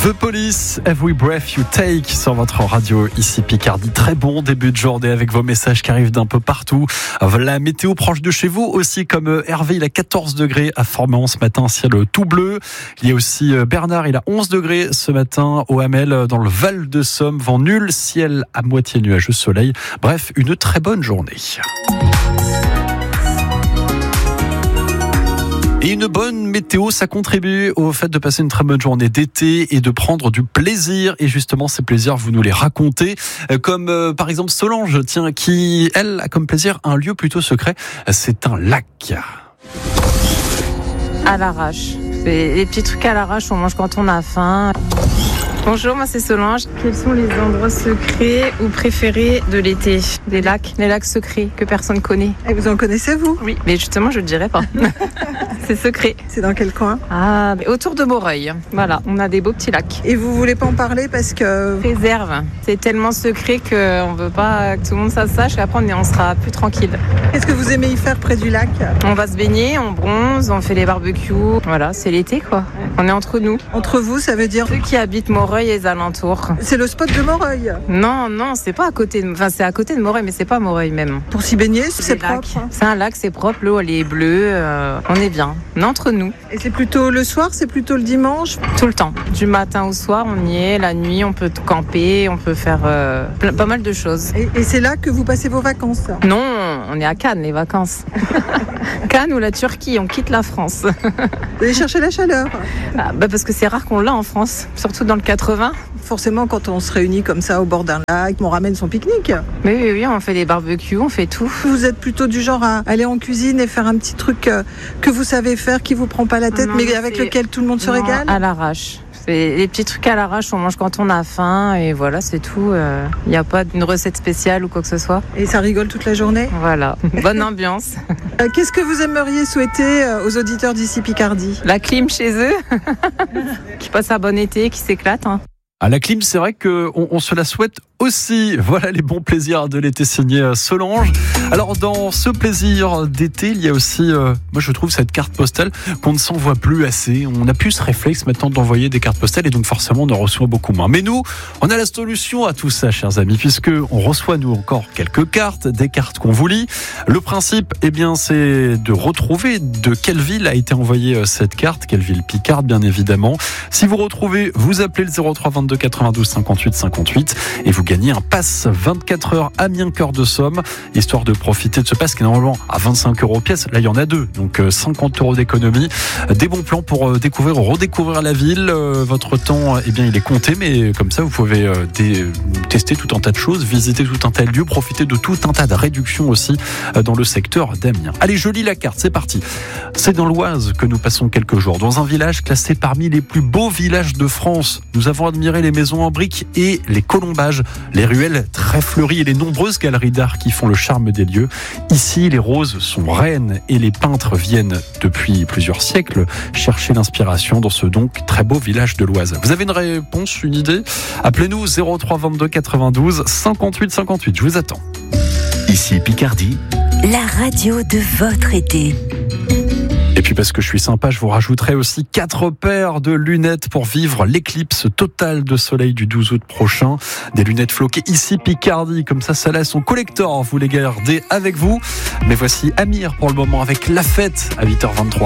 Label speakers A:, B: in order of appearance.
A: The Police, Every Breath You Take sur votre radio ici Picardie. Très bon début de journée avec vos messages qui arrivent d'un peu partout. La météo proche de chez vous aussi, comme Hervé, il a 14 degrés à Formeron ce matin, ciel tout bleu. Il y a aussi Bernard, il a 11 degrés ce matin au Hamel dans le Val de Somme. Vent nul, ciel à moitié nuageux, soleil. Bref, une très bonne journée. Et une bonne météo, ça contribue au fait de passer une très bonne journée d'été et de prendre du plaisir. Et justement, ces plaisirs, vous nous les racontez. Comme par exemple Solange, tiens, qui, elle, a comme plaisir un lieu plutôt secret. C'est un lac.
B: À l'arrache. C'est les petits trucs à l'arrache, on mange quand on a faim. Bonjour, moi c'est Solange. Quels sont les endroits secrets ou préférés de l'été? Les lacs secrets que personne connaît.
C: Et vous en connaissez, vous?
B: Oui, mais justement je ne dirais pas. C'est secret.
C: C'est dans quel coin?
B: Autour de Moreuil. Voilà, on a des beaux petits lacs.
C: Et vous voulez pas en parler parce que...
B: Réserve. C'est tellement secret qu'on veut pas que tout le monde ça sache et après on sera plus tranquille.
C: Qu'est-ce que vous aimez y faire près du lac?
B: On va se baigner, on bronze, on fait les barbecues. Voilà, c'est l'été quoi. On est entre nous.
C: Entre vous, ça veut dire...
B: Ceux qui habitent Moreuil et les alentours.
C: C'est le spot de Moreuil?
B: Non, c'est pas à côté. C'est à côté de Moreuil, mais c'est pas Moreuil même.
C: Pour s'y baigner, c'est propre.
B: C'est un lac, c'est propre, l'eau elle est bleue, on est bien. On est entre nous.
C: Et c'est plutôt le soir, c'est plutôt le dimanche?
B: Tout le temps. Du matin au soir, on y est. La nuit, on peut camper, on peut faire pas mal de choses.
C: Et c'est là que vous passez vos vacances?
B: Non, on est à Cannes, les vacances. Cannes ou la Turquie, on quitte la France.
C: Vous allez chercher la chaleur?
B: Parce que c'est rare qu'on l'a en France, surtout dans le 80.
C: Forcément, quand on se réunit comme ça au bord d'un lac, on ramène son pique-nique.
B: Oui, on fait des barbecues, on fait tout.
C: Vous êtes plutôt du genre à aller en cuisine et faire un petit truc que vous savez faire, qui vous prend pas la tête, mais avec lequel tout le monde se régale?
B: À l'arrache. C'est les petits trucs à l'arrache, on mange quand on a faim et voilà, c'est tout. Il n'y a pas une recette spéciale ou quoi que ce soit.
C: Et ça rigole toute la journée?
B: Voilà, bonne ambiance.
C: Qu'est-ce que vous aimeriez souhaiter aux auditeurs d'ici Picardie?
B: La clim chez eux, qui passe un bon été, qui s'éclate.
A: À la clim, c'est vrai qu'on se la souhaite aussi. Voilà les bons plaisirs de l'été signé Solange. Alors dans ce plaisir d'été, il y a aussi, moi je trouve cette carte postale qu'on ne s'envoie plus assez. On a plus ce réflexe maintenant d'envoyer des cartes postales et donc forcément on en reçoit beaucoup moins. Mais nous, on a la solution à tout ça, chers amis, puisque on reçoit nous encore quelques cartes, des cartes qu'on vous lit. Le principe, c'est de retrouver de quelle ville a été envoyée cette carte, quelle ville picarde bien évidemment. Si vous retrouvez, vous appelez le 03 22 92 58 58 et vous gagnez un pass 24 heures Amiens-Cœur de Somme, histoire de profiter de ce pass qui est normalement à 25 € pièce. Là, il y en a deux, donc 50 € d'économie. Des bons plans pour découvrir ou redécouvrir la ville. Votre temps, il est compté, mais comme ça, vous pouvez tester tout un tas de choses, visiter tout un tas de lieux, profiter de tout un tas de réductions aussi dans le secteur d'Amiens. Allez, je lis la carte, c'est parti. C'est dans l'Oise que nous passons quelques jours, dans un village classé parmi les plus beaux villages de France. Nous avons admiré les maisons en briques et les colombages, les ruelles très fleuries et les nombreuses galeries d'art qui font le charme des lieux. Ici, les roses sont reines et les peintres viennent depuis plusieurs siècles chercher l'inspiration dans ce donc très beau village de l'Oise. Vous avez une réponse, une idée? Appelez-nous 03 22 92 58 58. Je vous attends.
D: Ici Picardie,
E: la radio de votre été.
A: Et puis parce que je suis sympa, je vous rajouterai aussi 4 paires de lunettes pour vivre l'éclipse totale de soleil du 12 août prochain. Des lunettes floquées ici Picardie, comme ça laisse son collector, vous les gardez avec vous. Mais voici Amir pour le moment avec La Fête à 8h23.